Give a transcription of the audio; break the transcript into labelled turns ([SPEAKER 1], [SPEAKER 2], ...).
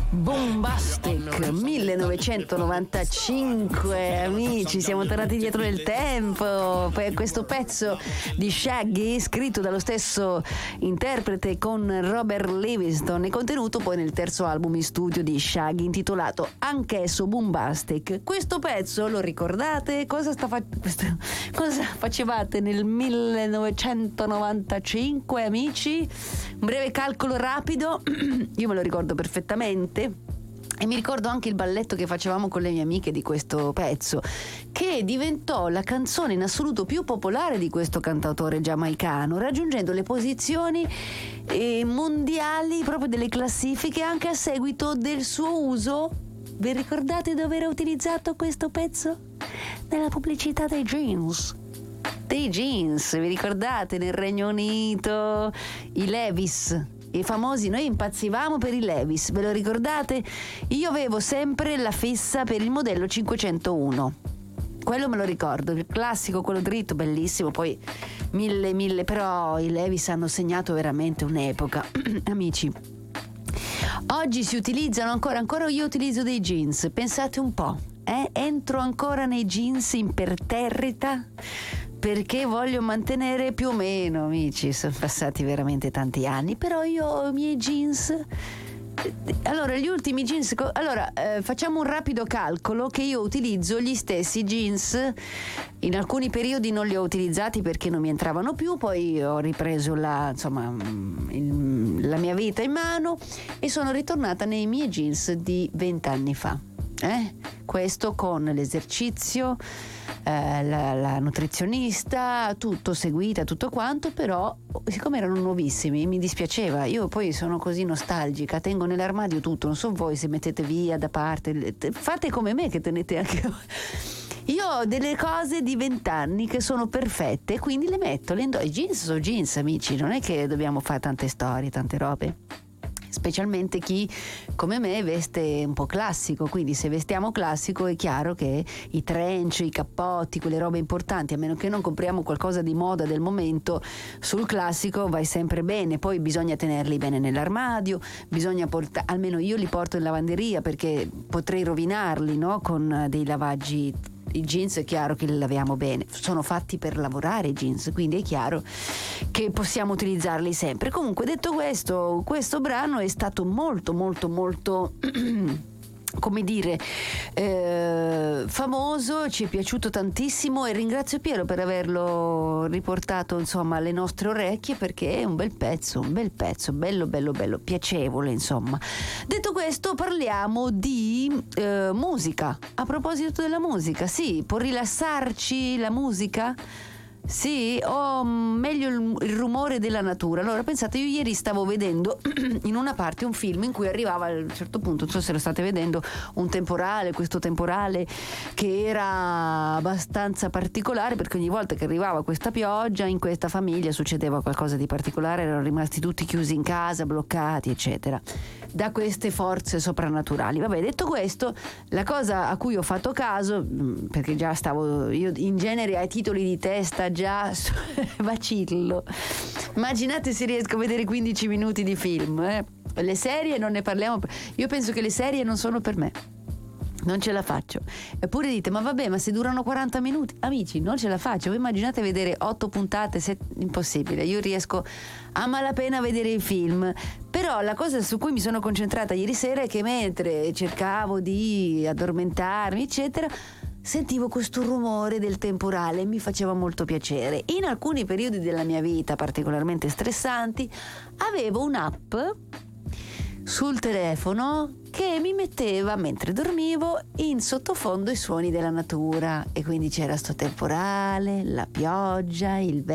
[SPEAKER 1] Bombastic 1995, amici, siamo tornati dietro nel tempo per questo pezzo di Shaggy scritto dallo stesso interprete con Robert Livingston e contenuto poi nel terzo album in studio di Shaggy intitolato anch'esso Bombastic. Questo pezzo lo ricordate? Cosa facevate nel 1995, amici? Un breve calcolo rapido. Io me lo ricordo perfettamente e mi ricordo anche il balletto che facevamo con le mie amiche di questo pezzo, che diventò la canzone in assoluto più popolare di questo cantautore giamaicano, raggiungendo le posizioni mondiali proprio delle classifiche anche a seguito del suo uso. Vi ricordate dove era utilizzato questo pezzo? Nella pubblicità dei jeans. Vi ricordate? Nel Regno Unito, i Levi's, i famosi, noi impazzivamo per i Levi's, ve lo ricordate? Io avevo sempre la fissa per il modello 501, quello me lo ricordo, il classico, quello dritto, bellissimo, poi mille, però i Levi's hanno segnato veramente un'epoca. Amici, oggi si utilizzano ancora io utilizzo dei jeans, pensate un po', entro ancora nei jeans imperterrita perché voglio mantenere più o meno, amici, sono passati veramente tanti anni, però io i miei jeans, allora gli ultimi jeans, facciamo un rapido calcolo che io utilizzo gli stessi jeans, in alcuni periodi non li ho utilizzati perché non mi entravano più, poi ho ripreso la mia vita in mano e sono ritornata nei miei jeans di 20 anni fa. Questo con l'esercizio, la nutrizionista, tutto seguita, tutto quanto, però siccome erano nuovissimi mi dispiaceva, io poi sono così nostalgica, tengo nell'armadio tutto, non so voi se mettete via da parte, fate come me che tenete anche io ho delle cose di 20 anni che sono perfette, quindi le metto, i jeans sono jeans, amici, non è che dobbiamo fare tante storie, tante robe. Specialmente chi come me veste un po' classico, quindi se vestiamo classico è chiaro che i trench, i cappotti, quelle robe importanti, a meno che non compriamo qualcosa di moda del momento, sul classico vai sempre bene, poi bisogna tenerli bene nell'armadio, bisogna almeno io li porto in lavanderia perché potrei rovinarli, no? Con dei lavaggi. I jeans è chiaro che li laviamo bene, sono fatti per lavorare i jeans, quindi è chiaro che possiamo utilizzarli sempre. Comunque, detto questo brano è stato molto come dire, famoso, ci è piaciuto tantissimo e ringrazio Piero per averlo riportato insomma alle nostre orecchie, perché è un bel pezzo, bello, piacevole insomma. Detto questo, parliamo di musica. A proposito della musica, sì, può rilassarci la musica? Sì, o meglio il rumore della natura. Allora pensate, io ieri stavo vedendo in una parte un film in cui arrivava a un certo punto, non so se lo state vedendo, questo temporale che era abbastanza particolare, perché ogni volta che arrivava questa pioggia in questa famiglia succedeva qualcosa di particolare, erano rimasti tutti chiusi in casa, bloccati eccetera da queste forze soprannaturali. Vabbè, detto questo, la cosa a cui ho fatto caso, perché già stavo io in genere ai titoli di testa già vacillo, immaginate se riesco a vedere 15 minuti di film, le serie non ne parliamo, io penso che le serie non sono per me, non ce la faccio. Eppure dite, ma vabbè, ma se durano 40 minuti, amici, non ce la faccio. Voi immaginate vedere 8 puntate, impossibile. Io riesco a malapena a vedere i film. Però la cosa su cui mi sono concentrata ieri sera è che mentre cercavo di addormentarmi eccetera, sentivo questo rumore del temporale e mi faceva molto piacere. In alcuni periodi della mia vita particolarmente stressanti avevo un'app sul telefono che mi metteva, mentre dormivo, in sottofondo i suoni della natura, e quindi c'era sto temporale, la pioggia, il vento.